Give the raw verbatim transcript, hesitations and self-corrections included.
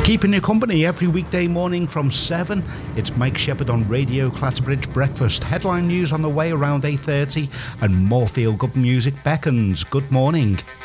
Keeping you company every weekday morning from seven, it's Mike Shepherd on Radio Clatterbridge Breakfast. Headline news on the way around eight thirty and more feel-good music beckons. Good morning.